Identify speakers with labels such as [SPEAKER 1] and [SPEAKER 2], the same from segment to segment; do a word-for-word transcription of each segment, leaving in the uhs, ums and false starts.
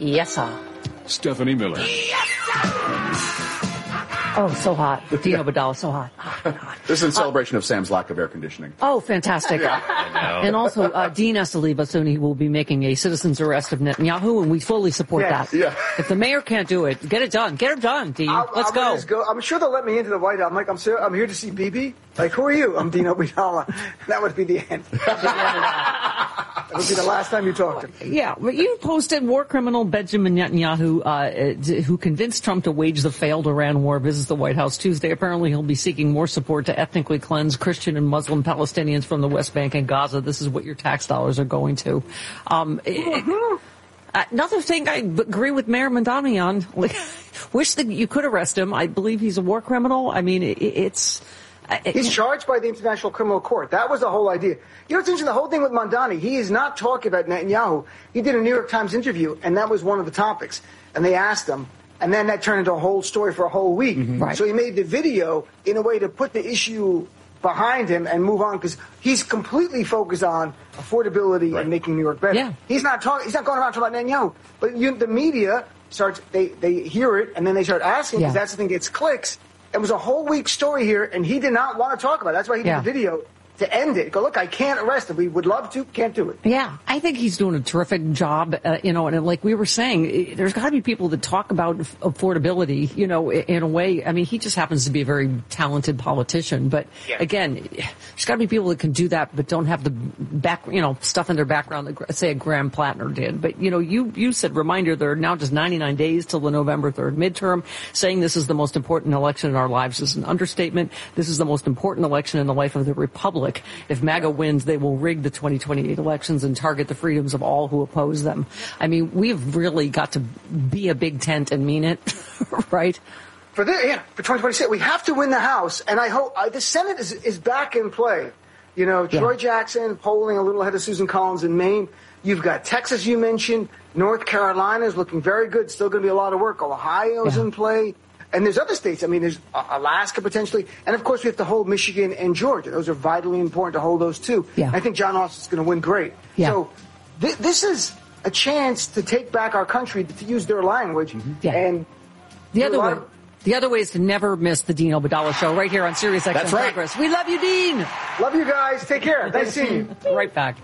[SPEAKER 1] Yes, sir.
[SPEAKER 2] Stephanie Miller.
[SPEAKER 1] Yes, sir. Oh, so hot. Dino Badala, so hot. Oh,
[SPEAKER 3] this is in celebration uh, of Sam's lack of air conditioning.
[SPEAKER 1] Oh, fantastic.
[SPEAKER 3] Yeah.
[SPEAKER 1] And also, uh, Dean has to leave us soon. He will be making a citizen's arrest of Netanyahu, and we fully support
[SPEAKER 4] yeah,
[SPEAKER 1] that.
[SPEAKER 4] Yeah.
[SPEAKER 1] If the mayor can't do it, get it done. Get it done, Dean.
[SPEAKER 4] I'll,
[SPEAKER 1] Let's
[SPEAKER 4] I'll
[SPEAKER 1] go.
[SPEAKER 4] go. I'm sure they'll let me into the White House. I'm like, I'm, ser- I'm here to see Bibi. Like, who are you? I'm Dino Badala. That would be the end. That would be the last time you talk to me.
[SPEAKER 1] Yeah, but you posted war criminal Benjamin Netanyahu, uh, who convinced Trump to wage the failed Iran war, visits the White House Tuesday. Apparently he'll be seeking more support to ethnically cleanse Christian and Muslim Palestinians from the West Bank and Gaza. This is what your tax dollars are going to. Um, mm-hmm. Another thing I agree with Mayor Mamdani on. Wish that you could arrest him. I believe he's a war criminal. I mean, it, it's...
[SPEAKER 4] He's charged by the International Criminal Court. That was the whole idea. You know what's interesting? The whole thing with Mamdani, he is not talking about Netanyahu. He did a New York Times interview, and that was one of the topics. And they asked him, and then that turned into a whole story for a whole week.
[SPEAKER 1] Mm-hmm. Right.
[SPEAKER 4] So he made the video in a way to put the issue behind him and move on, because he's completely focused on affordability right. and making New York better.
[SPEAKER 1] Yeah.
[SPEAKER 4] He's not talking. He's not going around talking about Netanyahu. But you, the media starts. They they hear it, and then they start asking because yeah. that's the thing gets clicks. It was a whole week story here, and he did not want to talk about it. That's why he did yeah. the video to end it. Go, look, I can't arrest him. We would love to, can't do it.
[SPEAKER 1] Yeah, I think he's doing a terrific job, uh, you know, and like we were saying, there's got to be people that talk about affordability, you know, in a way. I mean, he just happens to be a very talented politician. But yeah. again, there's got to be people that can do that but don't have the back, you know, stuff in their background that, say, a Graham Plattner did. But, you know, you, you said, reminder, there are now just ninety-nine days till the November third midterm. Saying this is the most important election in our lives is an understatement. This is the most important election in the life of the Republic. If MAGA wins, they will rig the twenty twenty-eight elections and target the freedoms of all who oppose them. I mean, we've really got to be a big tent and mean it, right?
[SPEAKER 4] For the, yeah, for twenty twenty-six, we have to win the House, and I hope uh, the Senate is is back in play. You know, Troy yeah. Jackson polling a little ahead of Susan Collins in Maine. You've got Texas, you mentioned. North Carolina is looking very good. Still going to be a lot of work. Ohio's yeah. in play. And there's other states. I mean, there's Alaska potentially. And, of course, we have to hold Michigan and Georgia. Those are vitally important to hold those two.
[SPEAKER 1] Yeah.
[SPEAKER 4] I think John Austin's going to win great.
[SPEAKER 1] Yeah.
[SPEAKER 4] So th- this is a chance to take back our country, to use their language.
[SPEAKER 1] Mm-hmm. Yeah.
[SPEAKER 4] And
[SPEAKER 1] the other way.
[SPEAKER 4] Of-
[SPEAKER 1] The other way is to never miss the Dino Badala Show right here on Sirius X M
[SPEAKER 3] That's right.
[SPEAKER 1] Progress. We love you, Dean.
[SPEAKER 4] Love you guys. Take care. Nice seeing you.
[SPEAKER 1] Right back.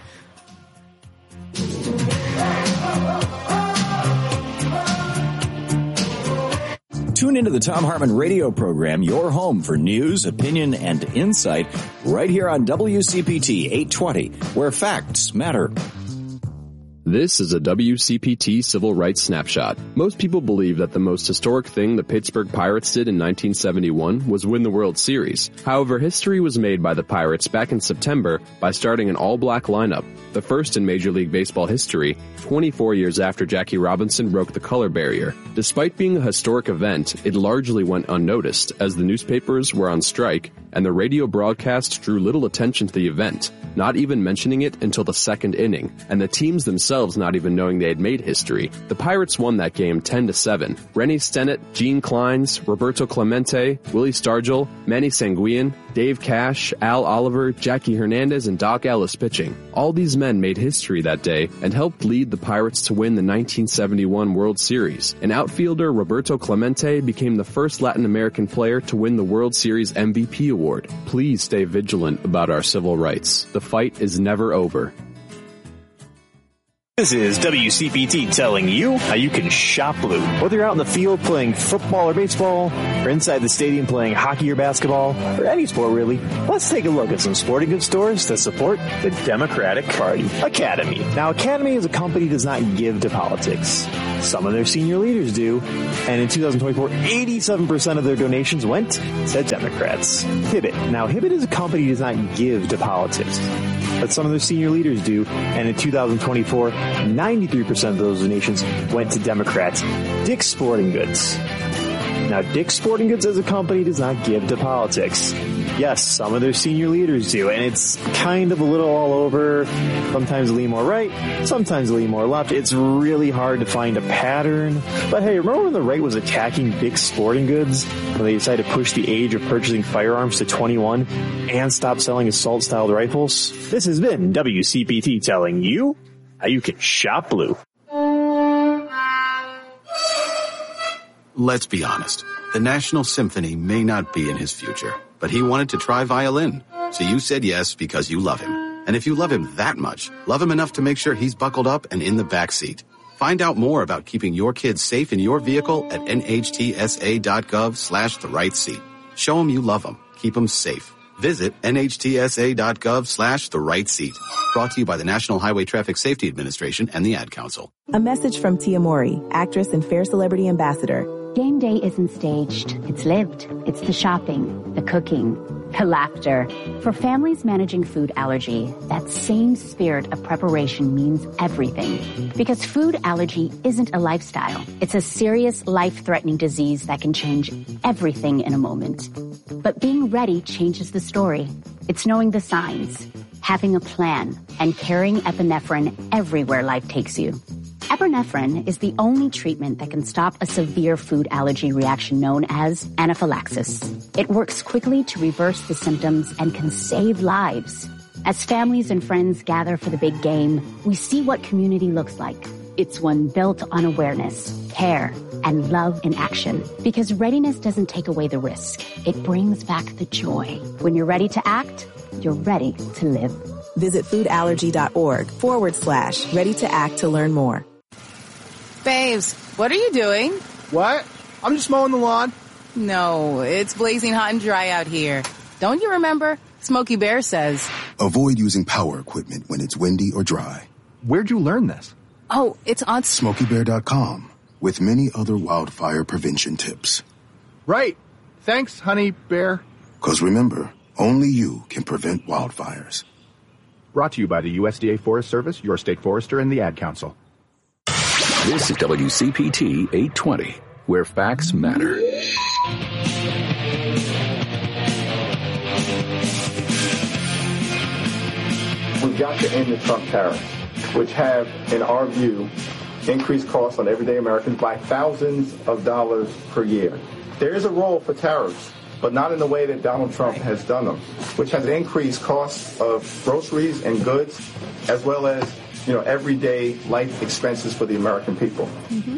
[SPEAKER 5] Tune into the Thom Hartmann radio program, your home for news, opinion, and insight, right here on W C P T eight twenty, where facts matter.
[SPEAKER 6] This is a W C P T Civil Rights Snapshot. Most people believe that the most historic thing the Pittsburgh Pirates did in nineteen seventy-one was win the World Series. However, history was made by the Pirates back in September by starting an all-black lineup, the first in Major League Baseball history, twenty-four years after Jackie Robinson broke the color barrier. Despite being a historic event, it largely went unnoticed as the newspapers were on strike and the radio broadcast drew little attention to the event, not even mentioning it until the second inning, and the teams themselves not even knowing they had made history. The Pirates won that game ten to seven. Rennie Stennett, Gene Clines, Roberto Clemente, Willie Stargell, Manny Sanguillen, Dave Cash, Al Oliver, Jackie Hernandez, and Doc Ellis pitching. All these men made history that day and helped lead the Pirates to win the nineteen seventy-one World Series. And outfielder Roberto Clemente became the first Latin American player to win the World Series M V P award. Please stay vigilant about our civil rights. The fight is never over.
[SPEAKER 7] This is W C P T telling you how you can shop blue. Whether you're out in the field playing football or baseball, or inside the stadium playing hockey or basketball, or any sport really, let's take a look at some sporting goods stores that support the Democratic Party. Academy. Now, Academy as a company does not give to politics. Some of their senior leaders do, and in two thousand twenty-four, eighty-seven percent of their donations went to Democrats. Hibbett. Now, Hibbett as a company does not give to politics, but some of their senior leaders do, and in two thousand twenty-four, ninety-three percent of those donations went to Democrats. Dick's Sporting Goods. Now, Dick's Sporting Goods as a company does not give to politics. Yes, some of their senior leaders do, and it's kind of a little all over. Sometimes they lean more right, sometimes they lean more left. It's really hard to find a pattern. But hey, remember when the right was attacking Dick's Sporting Goods when they decided to push the age of purchasing firearms to twenty-one and stop selling assault-styled rifles? This has been W C P T telling you how you can shop blue.
[SPEAKER 2] Let's be honest. The National Symphony may not be in his future, but he wanted to try violin. So you said yes because you love him. And if you love him that much, love him enough to make sure he's buckled up and in the back seat. Find out more about keeping your kids safe in your vehicle at nhtsa.gov slash the right seat. Show them you love them. Keep them safe. Visit nhtsa.gov slash the right seat. Brought to you by the National Highway Traffic Safety Administration and the Ad Council.
[SPEAKER 8] A message from Tia Mowry, actress and Fair Celebrity Ambassador.
[SPEAKER 9] Game day isn't staged. It's lived. It's the shopping, the cooking, the laughter. For families managing food allergy, that same spirit of preparation means everything. Because food allergy isn't a lifestyle. It's a serious, life-threatening disease that can change everything in a moment. But being ready changes the story. It's knowing the signs, having a plan, and carrying epinephrine everywhere life takes you. Epinephrine is the only treatment that can stop a severe food allergy reaction known as anaphylaxis. It works quickly to reverse the symptoms and can save lives. As families and friends gather for the big game, we see what community looks like. It's one built on awareness, care, and love in action. Because readiness doesn't take away the risk. It brings back the joy. When you're ready to act, you're ready to live.
[SPEAKER 8] Visit foodallergy.org forward slash ready to act to learn more.
[SPEAKER 10] Babes, what are you doing?
[SPEAKER 11] What? I'm just mowing the lawn.
[SPEAKER 10] No, it's blazing hot and dry out here. Don't you remember? Smokey Bear says,
[SPEAKER 12] avoid using power equipment when it's windy or dry.
[SPEAKER 11] Where'd you learn this?
[SPEAKER 10] Oh, it's on
[SPEAKER 12] smokey bear dot com with many other wildfire prevention tips.
[SPEAKER 11] Right. Thanks, honey bear.
[SPEAKER 12] Because remember, only you can prevent wildfires.
[SPEAKER 11] Brought to you by the U S D A Forest Service, your state forester, and the Ad Council.
[SPEAKER 13] This is W C P T eight twenty, where facts matter.
[SPEAKER 14] We've got to end the Trump tariffs, which have, in our view, increased costs on everyday Americans by thousands of dollars per year. There is a role for tariffs, but not in the way that Donald Trump has done them, which has increased costs of groceries and goods, as well as, you know, everyday life expenses for the American people.
[SPEAKER 1] Mm-hmm.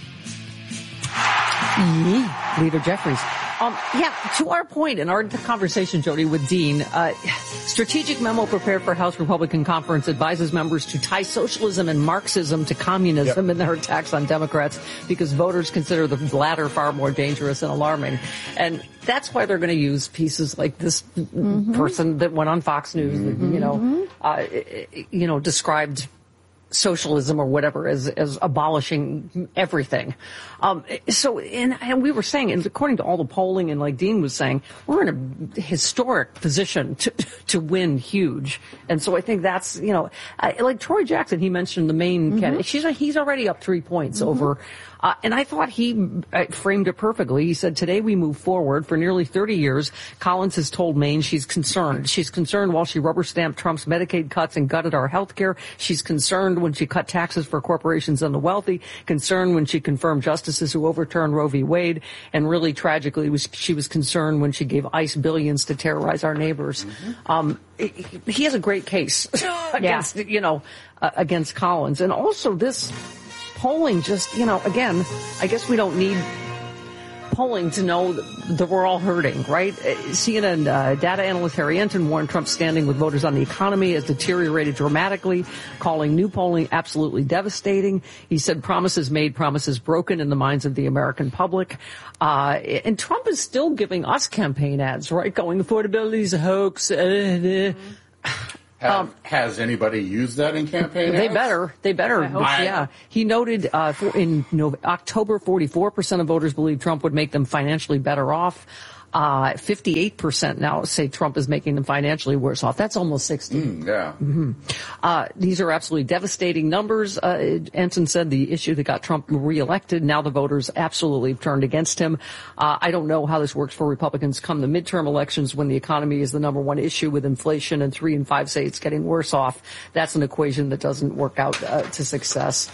[SPEAKER 1] Mm-hmm. Leader Jeffries. Um, yeah, to our point in our conversation, Jody, with Dean, uh, strategic memo prepared for House Republican Conference advises members to tie socialism and Marxism to communism yep. in their attacks on Democrats because voters consider the latter far more dangerous and alarming. And that's why they're going to use pieces like this mm-hmm. person that went on Fox News, mm-hmm. that, you know, uh, you know, described socialism or whatever as, as abolishing everything. Um, so, and, and we were saying, and according to all the polling, and like Dean was saying, we're in a historic position to, to win huge. And so I think that's, you know, I, like Troy Jackson, he mentioned the main mm-hmm. candidate. She's, he's already up three points mm-hmm. over, uh, and I thought he uh, framed it perfectly. He said, today we move forward. For nearly thirty years, Collins has told Maine she's concerned. She's concerned while she rubber stamped Trump's Medicaid cuts and gutted our health care. She's concerned when she cut taxes for corporations and the wealthy, concerned when she confirmed justices who overturned Roe v. Wade, and really tragically was, she was concerned when she gave ICE billions to terrorize our neighbors. Mm-hmm. Um, he has a great case against, yeah. you know, uh, against Collins. And also this polling just, you know, again, I guess we don't need polling to know that we're all hurting, right? C N N uh, data analyst Harry Enton warned Trump's standing with voters on the economy has deteriorated dramatically, calling new polling absolutely devastating. He said promises made, promises broken in the minds of the American public. Uh, and Trump is still giving us campaign ads, right? Going, affordability is a hoax. Uh, uh.
[SPEAKER 3] Have,
[SPEAKER 1] um,
[SPEAKER 3] has anybody used that in campaign ads?
[SPEAKER 1] They better. They better. I hope yeah. He noted uh, for, in no, October, forty-four percent of voters believe Trump would make them financially better off. Uh, fifty-eight percent now say Trump is making them financially worse off. That's almost sixty.
[SPEAKER 3] Mm, yeah.
[SPEAKER 1] Mm-hmm. Uh, these are absolutely devastating numbers. Uh, Ensign said the issue that got Trump reelected, now the voters absolutely have turned against him. Uh, I don't know how this works for Republicans come the midterm elections when the economy is the number one issue with inflation and three and five say it's getting worse off. That's an equation that doesn't work out uh, to success.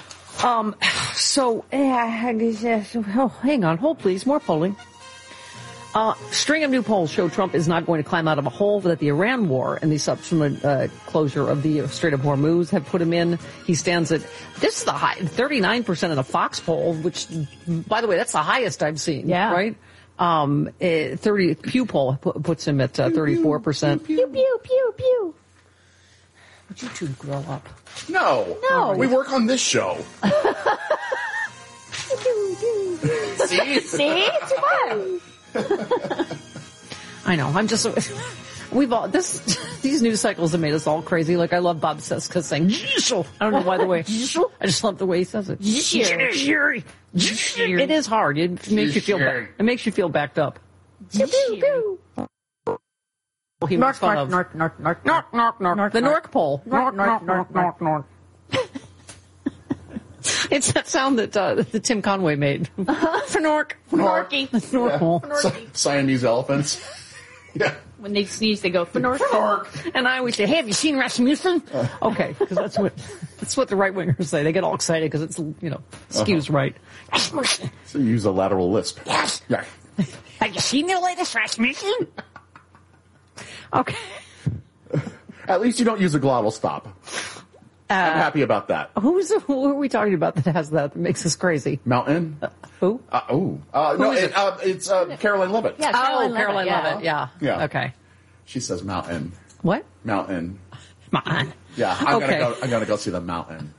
[SPEAKER 1] Um, so, uh, oh, hang on, hold please, more polling. Uh, string of new polls show Trump is not going to climb out of a hole that the Iran war and the subsequent uh, closure of the Strait of Hormuz have put him in. He stands at, this is the high, thirty-nine percent of the Fox poll, which, by the way, that's the highest I've seen.
[SPEAKER 15] Yeah.
[SPEAKER 1] Right? Um, uh, thirty, Pew poll puts him at uh, thirty-four percent.
[SPEAKER 15] Pew, pew, pew, pew.
[SPEAKER 1] Would you two grow up?
[SPEAKER 3] No.
[SPEAKER 15] No.
[SPEAKER 3] We work on this show. See?
[SPEAKER 15] See? It's fun.
[SPEAKER 1] I know. I'm just. We've all this. These news cycles have made us all crazy. Like I love Bob Cesca saying "Diesel." I don't know why the way. I just love the way he says it. It is hard. It makes you feel. Ba- it makes you feel backed up. Well, he makes fun of
[SPEAKER 15] Nork, nork, nork,
[SPEAKER 1] Nork, nork, nork. The Nork poll. Nork, nork, nork, nork, nork. It's that sound that uh, that Tim Conway made. For Nork.
[SPEAKER 15] Norky.
[SPEAKER 1] Nork.
[SPEAKER 3] Yeah. Siamese elephants. Yeah.
[SPEAKER 15] When they sneeze, they go, Fnork.
[SPEAKER 1] Fnork. And I always say, hey, have you seen Rasmussen? Okay, because that's what that's what the right-wingers say. They get all excited because it's, you know, skews uh-huh. right. Rasmussen.
[SPEAKER 3] So you use a lateral lisp.
[SPEAKER 1] Yes.
[SPEAKER 3] Yeah.
[SPEAKER 1] Have you seen the latest Rasmussen? Okay.
[SPEAKER 3] At least you don't use a glottal stop. Uh, I'm happy about that.
[SPEAKER 1] Who's who are we talking about that has that that makes us crazy?
[SPEAKER 3] Mountain.
[SPEAKER 1] Uh, who?
[SPEAKER 3] Uh, oh, uh, no, it, it? Uh, it's uh, Caroline Levitt.
[SPEAKER 1] Yeah, Caroline oh, Caroline Levitt. Levitt. Yeah.
[SPEAKER 3] yeah.
[SPEAKER 1] Okay.
[SPEAKER 3] She says mountain.
[SPEAKER 1] What?
[SPEAKER 3] Mountain.
[SPEAKER 1] Mountain.
[SPEAKER 3] Yeah, I'm
[SPEAKER 1] okay.
[SPEAKER 3] gonna go. I'm gonna go see the mountain.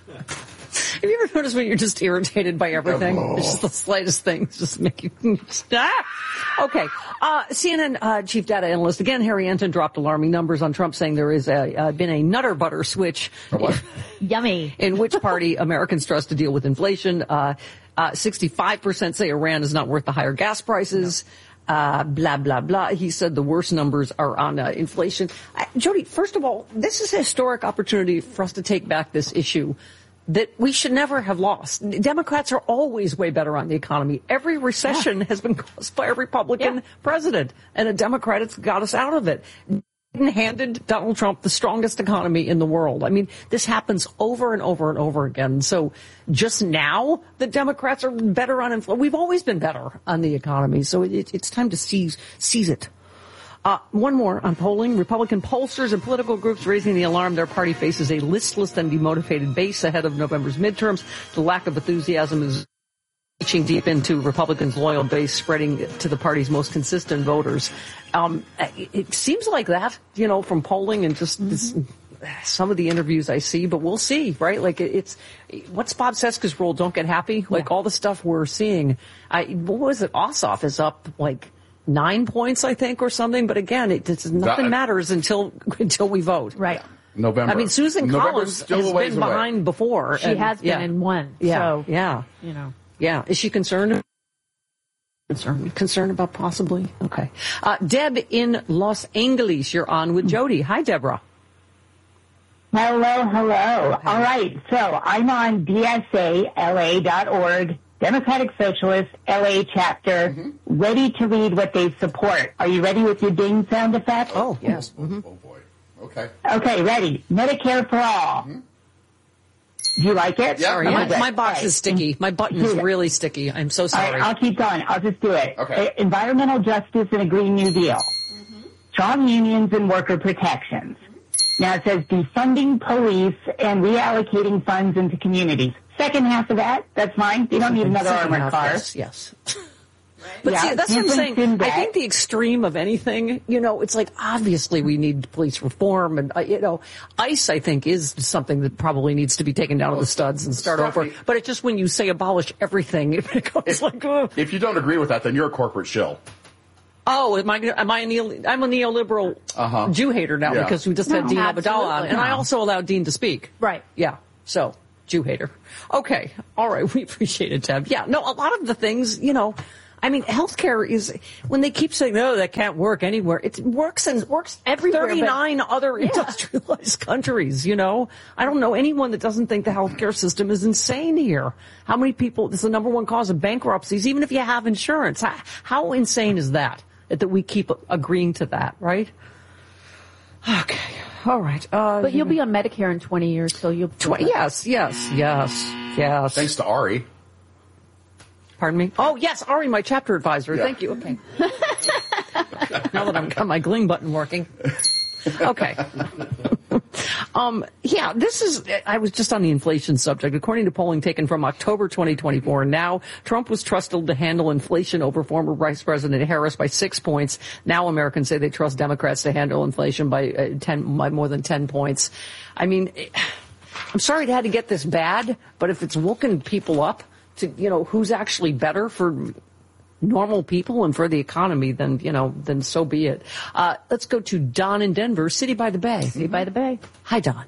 [SPEAKER 1] Have you ever noticed when you're just irritated by everything? Oh. It's just the slightest things just make you stop. Okay. Uh, C N N uh, chief data analyst, again, Harry Enton dropped alarming numbers on Trump, saying there has uh, been a nutter butter switch.
[SPEAKER 15] Yummy.
[SPEAKER 1] In which party Americans trust to deal with inflation. Uh, uh, sixty-five percent say Iran is not worth the higher gas prices. No. Uh, blah, blah, blah. He said the worst numbers are on uh, inflation. Uh, Jody, first of all, this is a historic opportunity for us to take back this issue that we should never have lost. Democrats are always way better on the economy. Every recession yeah. has been caused by a Republican yeah. president, and a Democrat has got us out of it. Handed Donald Trump the strongest economy in the world. I mean, this happens over and over and over again. So just now, the Democrats are better on inflation. We've always been better on the economy. So it, it's time to seize, seize it. Uh, one more on polling. Republican pollsters and political groups raising the alarm. Their party faces a listless and demotivated base ahead of November's midterms. The lack of enthusiasm is reaching deep into Republicans' loyal base, spreading to the party's most consistent voters. Um, it seems like that, you know, from polling and just mm-hmm. this, some of the interviews I see, but we'll see, right? Like it's, what's Bob Cesca's rule? Don't get happy. Like yeah. all the stuff we're seeing. I, what was it? Ossoff is up like nine points, I think, or something. But again, it, it's, nothing that, matters until until we vote.
[SPEAKER 15] Right.
[SPEAKER 3] November.
[SPEAKER 1] I mean, Susan
[SPEAKER 3] November's
[SPEAKER 1] Collins has been
[SPEAKER 3] away.
[SPEAKER 1] behind before.
[SPEAKER 15] She
[SPEAKER 1] and,
[SPEAKER 15] has been
[SPEAKER 1] yeah.
[SPEAKER 15] in one.
[SPEAKER 1] Yeah.
[SPEAKER 15] So,
[SPEAKER 1] yeah.
[SPEAKER 15] You know.
[SPEAKER 1] Yeah. Is she concerned? Concerned, concerned about possibly? Okay. Uh, Deb in Los Angeles, you're on with Jody. Hi, Deborah.
[SPEAKER 16] Hello, hello. Okay. All right. So I'm on D S A L A dot org. Democratic Socialist, L A chapter, mm-hmm. ready to read what they support. Are you ready with your ding sound effect?
[SPEAKER 1] Oh, yes.
[SPEAKER 3] Oh, mm-hmm. oh boy. Okay.
[SPEAKER 16] Okay, ready. Medicare for all. Mm-hmm. Do you like it?
[SPEAKER 1] Yeah. Sorry, my, my box right. is sticky. My button is really sticky. I'm so sorry.
[SPEAKER 16] All right, I'll keep going. I'll just do it.
[SPEAKER 3] Okay.
[SPEAKER 16] Environmental justice and a Green New Deal. Mm-hmm. Strong unions and worker protections. Mm-hmm. Now it says defunding police and reallocating funds into communities. Second half of that, that's fine. You don't need another
[SPEAKER 1] Second
[SPEAKER 16] armored car.
[SPEAKER 1] Yes, yes. But
[SPEAKER 16] yeah,
[SPEAKER 1] see, that's what I'm saying. I think the extreme of anything, you know, it's like obviously we need police reform, and uh, you know, ICE I think is something that probably needs to be taken down to the studs and start over. But it's just when you say abolish everything, it goes
[SPEAKER 3] if,
[SPEAKER 1] like. Ugh.
[SPEAKER 3] If you don't agree with that, then you're a corporate shill.
[SPEAKER 1] Oh, am I? Am I a neo, I'm a neoliberal
[SPEAKER 3] uh-huh.
[SPEAKER 1] Jew hater now yeah. because we just
[SPEAKER 15] no,
[SPEAKER 1] had Dean Abdallah on, and
[SPEAKER 15] no.
[SPEAKER 1] I also allowed Dean to speak.
[SPEAKER 15] Right.
[SPEAKER 1] Yeah. So. Jew hater. Okay. All right. We appreciate it, Deb. Yeah. No, a lot of the things, you know, I mean, healthcare is, when they keep saying, no, that can't work anywhere, it works and works everywhere. thirty-nine but, other yeah. industrialized countries, you know. I don't know anyone that doesn't think the healthcare system is insane here. How many people, it's the number one cause of bankruptcies, even if you have insurance. How, how insane is that, that we keep agreeing to that, right? Okay. All right. Uh,
[SPEAKER 15] but you'll be on Medicare in twenty years, so you'll...
[SPEAKER 1] twenty, yes, yes, yes, yes.
[SPEAKER 3] Thanks to Ari.
[SPEAKER 1] Pardon me? Oh, yes, Ari, my chapter advisor. Yeah. Thank you. Okay. Now that I've got my Gling button working. Okay. um, yeah, this is, I was just on the inflation subject. According to polling taken from October twenty twenty-four, now Trump was trusted to handle inflation over former Vice President Harris by six points. Now Americans say they trust Democrats to handle inflation by uh, ten, by more than ten points. I mean, I'm sorry it had to get this bad, but if it's woken people up to, you know, who's actually better for normal people and for the economy, then, you know, then so be it. Uh, let's go to Don in Denver, City by the Bay.
[SPEAKER 15] City by the Bay.
[SPEAKER 1] Hi, Don.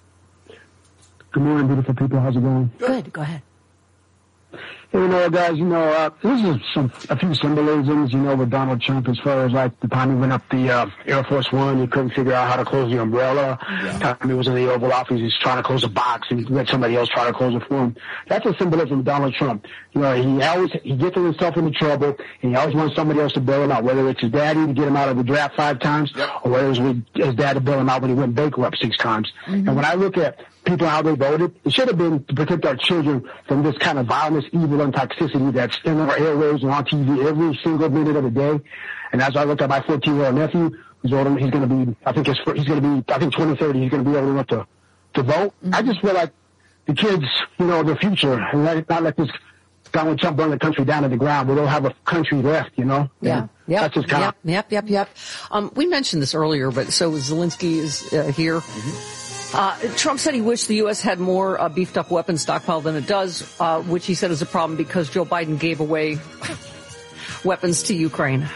[SPEAKER 17] Good morning, beautiful people. How's it going?
[SPEAKER 1] Good. Go ahead.
[SPEAKER 17] Hey, you know, guys, you know, uh, this is some, a few symbolisms, you know, with Donald Trump as far as, like, the time he went up the uh, Air Force One, he couldn't figure out how to close the umbrella. Yeah. The time he was in the Oval Office, he was trying to close a box, and he let somebody else try to close it for him. That's a symbolism of Donald Trump. You know, he always, he gets himself into trouble, and he always wants somebody else to bail him out, whether it's his daddy to get him out of the draft five times, yep. or whether it was his dad to bail him out when he went bankrupt six times. Mm-hmm. And when I look at people, how they voted, it should have been to protect our children from this kind of violence, evil, and toxicity that's in our airwaves and on T V every single minute of the day. And as I look at my fourteen-year-old nephew, who's older, he's going to be, I think his, he's going to be, I think twenty thirty, he's going to be old enough to, to vote. Mm-hmm. I just feel like the kids, you know, the future, and let, not let this Donald Trump burn the country down to the ground. We don't have a country left, you know?
[SPEAKER 1] Yeah. Yep.
[SPEAKER 17] That's just kind
[SPEAKER 1] yep.
[SPEAKER 17] of.
[SPEAKER 1] Yep. Yep. Yep. Um, we mentioned this earlier, but so Zelensky is uh, here. Mm-hmm. Uh, Trump said he wished the U S had more uh, beefed up weapons stockpile than it does, uh, which he said is a problem because Joe Biden gave away weapons to Ukraine.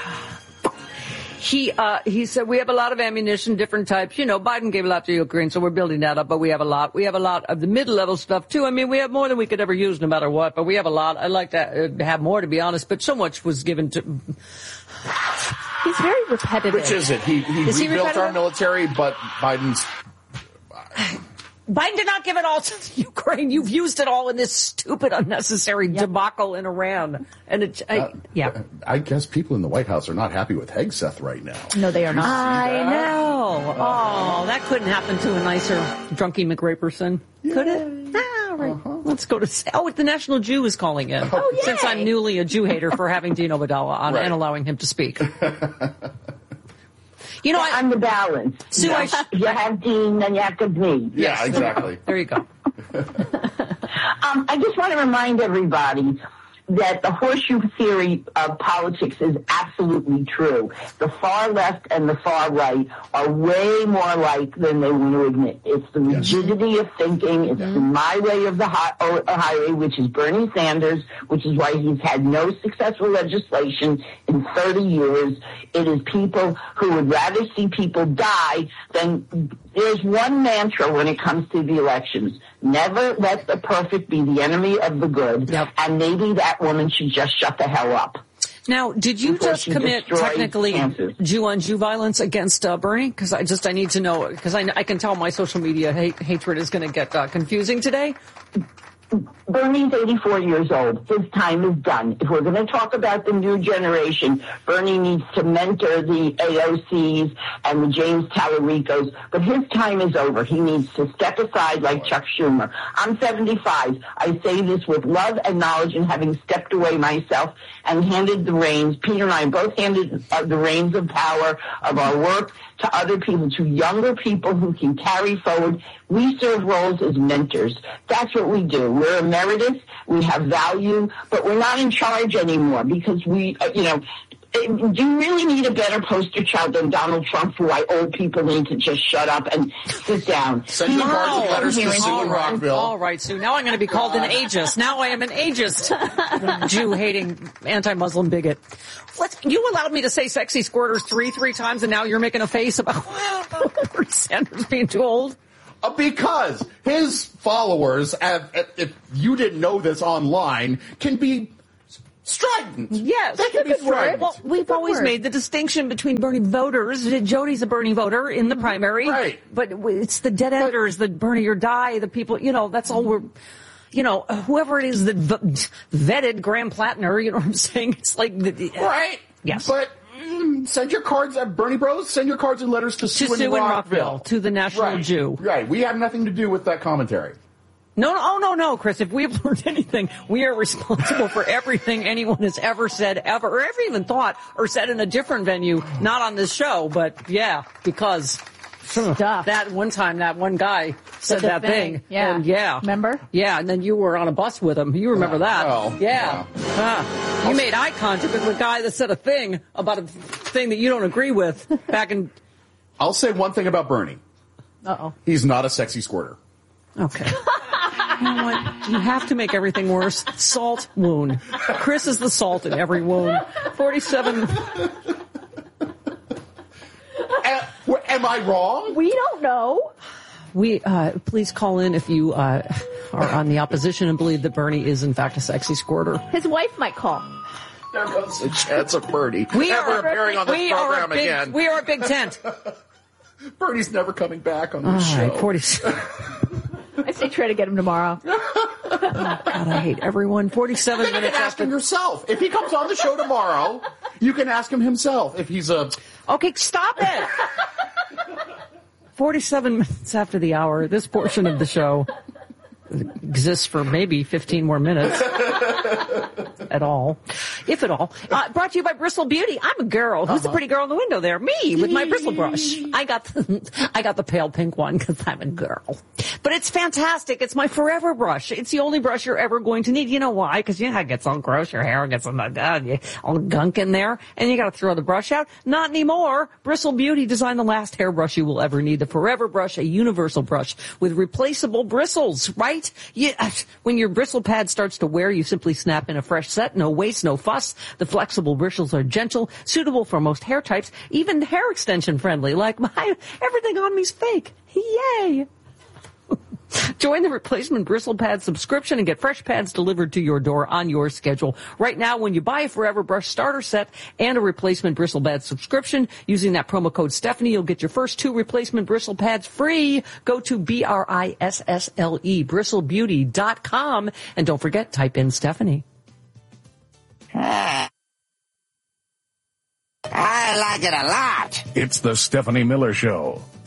[SPEAKER 1] He, uh, he said, we have a lot of ammunition, different types. You know, Biden gave a lot to Ukraine, so we're building that up, but we have a lot. We have a lot of the mid-level stuff, too. I mean, we have more than we could ever use, no matter what, but we have a lot. I'd like to uh, have more, to be honest, but so much was given to...
[SPEAKER 15] He's very repetitive.
[SPEAKER 3] Which is it? He, he
[SPEAKER 1] is
[SPEAKER 3] rebuilt
[SPEAKER 1] he
[SPEAKER 3] our military, but Biden's...
[SPEAKER 1] Biden did not give it all to Ukraine. You've used it all in this stupid, unnecessary yep. debacle in Iran. And it, I, uh, yeah.
[SPEAKER 3] I guess people in the White House are not happy with Hegseth right now.
[SPEAKER 15] No, they are not.
[SPEAKER 1] I know. Oh, that couldn't happen to a nicer drunky McRaperson. Yeah. Could it? Ah, right. Uh-huh. Let's go to... Oh, the National Jew is calling in.
[SPEAKER 15] Oh, yay.
[SPEAKER 1] Since I'm newly a Jew hater for having Dino Badala on right. and allowing him to speak. You know,
[SPEAKER 16] yeah, I, I'm the balance.
[SPEAKER 1] Sue,
[SPEAKER 16] you, know,
[SPEAKER 1] I sh-
[SPEAKER 16] you have Dean, then you have to me.
[SPEAKER 3] Yeah, exactly.
[SPEAKER 1] There you go.
[SPEAKER 16] um, I just want to remind everybody that the horseshoe theory of politics is absolutely true. The far left and the far right are way more alike than they want to admit. It's the rigidity yes. of thinking. It's yeah. my way of the hi- or, or highway, which is Bernie Sanders, which is why he's had no successful legislation in thirty years. It is people who would rather see people die than... There's one mantra when it comes to the elections. Never let the perfect be the enemy of the good. Yep. And maybe that woman should just shut the hell up.
[SPEAKER 1] Now, did you just commit technically Jew-on-Jew violence against uh, Bernie? Because I just I need to know, because I, I can tell my social media hate, hatred is going to get uh, confusing today.
[SPEAKER 16] Bernie's eighty-four years old. His time is done. If we're going to talk about the new generation, Bernie needs to mentor the A O Cs and the James Tallaricos, but his time is over. He needs to step aside like Chuck Schumer. I'm seventy-five. I say this with love and knowledge, and having stepped away myself and handed the reins. Peter and I both handed uh, the reins of power of our work to other people, to younger people who can carry forward. We serve roles as mentors. That's what we do. We're emeritus. We have value, but we're not in charge anymore because we, uh, you know, do you really need a better poster child than Donald Trump for why old people need to just shut up and sit down?
[SPEAKER 3] Send your cards and letters to Sue in Rockville.
[SPEAKER 1] All right, Sue. Now I'm going to be called an ageist. Now I am an ageist. Jew-hating, anti-Muslim bigot. Let's, you allowed me to say sexy squirters three, three times, and now you're making a face about Bernie Sanders being too old?
[SPEAKER 3] Uh, because his followers, have, if you didn't know this online, can be strident.
[SPEAKER 1] Yes.
[SPEAKER 3] They can be strident.
[SPEAKER 1] Well, we've always word. made the distinction between Bernie voters. Jody's a Bernie voter in the primary.
[SPEAKER 3] Right.
[SPEAKER 1] But it's the dead enders, the Bernie or die, the people, you know, that's all we're, you know, whoever it is that vetted Graham Plattner, you know what I'm saying? It's like the...
[SPEAKER 3] Uh, right.
[SPEAKER 1] Yes.
[SPEAKER 3] But mm, send your cards, uh, Bernie Bros, send your cards and letters to, to Sue in Rockville.
[SPEAKER 1] Rockville. To the National
[SPEAKER 3] right.
[SPEAKER 1] Jew.
[SPEAKER 3] Right. We have nothing to do with that commentary.
[SPEAKER 1] No, no, oh, no, no, Chris. If we've learned anything, we are responsible for everything anyone has ever said, ever, or ever even thought or said in a different venue, not on this show, but yeah, because
[SPEAKER 15] Stuff.
[SPEAKER 1] that one time, that one guy said that thing.
[SPEAKER 15] thing. Yeah.
[SPEAKER 1] And yeah.
[SPEAKER 15] Remember?
[SPEAKER 1] Yeah, and then you were on a bus with him. You remember that.
[SPEAKER 3] well,
[SPEAKER 1] yeah. Ah. You made eye contact with the guy that said a thing about a thing that you don't agree with back in...
[SPEAKER 3] I'll say one thing about Bernie.
[SPEAKER 15] Uh-oh.
[SPEAKER 3] He's not a sexy squirter.
[SPEAKER 1] Okay. You know what? You have to make everything worse. Salt wound. Chris is the salt in every wound. forty-seven...
[SPEAKER 3] Am, am I wrong?
[SPEAKER 15] We don't know.
[SPEAKER 1] We, uh, please call in if you, uh, are on the opposition and believe that Bernie is in fact a sexy squirter.
[SPEAKER 15] His wife might call.
[SPEAKER 3] There goes the chance of Bernie
[SPEAKER 1] We
[SPEAKER 3] ever
[SPEAKER 1] are,
[SPEAKER 3] appearing on this
[SPEAKER 1] we
[SPEAKER 3] program
[SPEAKER 1] are a big,
[SPEAKER 3] again.
[SPEAKER 1] We are a big tent.
[SPEAKER 3] Bernie's never coming back on
[SPEAKER 1] All
[SPEAKER 3] this show.
[SPEAKER 1] right, forty-seven.
[SPEAKER 15] I say try to get him tomorrow.
[SPEAKER 1] Oh, God, I hate everyone. forty-seven
[SPEAKER 3] Then you
[SPEAKER 1] minutes
[SPEAKER 3] can ask
[SPEAKER 1] after.
[SPEAKER 3] him yourself. If he comes on the show tomorrow, you can ask him himself if he's a...
[SPEAKER 1] Okay, stop it. forty-seven minutes after the hour, this portion of the show exists for maybe fifteen more minutes. At all. If at all. Uh, brought to you by Bristle Beauty. I'm a girl. Who's the
[SPEAKER 3] Uh-huh.
[SPEAKER 1] pretty girl in the window there? Me, with my bristle brush. I got the, I got the pale pink one because I'm a girl. But it's fantastic. It's my forever brush. It's the only brush you're ever going to need. You know why? Because you know how it gets all gross. Your hair gets all, uh, all gunk in there. And you got to throw the brush out. Not anymore. Bristle Beauty designed the last hairbrush you will ever need. The forever brush, a universal brush with replaceable bristles, right? You, when your bristle pad starts to wear, you simply snap in a fresh set. No waste, no fuss. The flexible bristles are gentle, suitable for most hair types, even hair extension friendly, like my, everything on me's fake. Yay! Join the replacement bristle pad subscription and get fresh pads delivered to your door on your schedule. Right now, when you buy a Forever Brush starter set and a replacement bristle pad subscription, using that promo code Stephanie, you'll get your first two replacement bristle pads free. Go to B R I S S L E, bristle beauty dot com, and don't forget, type in Stephanie.
[SPEAKER 18] I like it a lot.
[SPEAKER 19] It's the Stephanie Miller Show.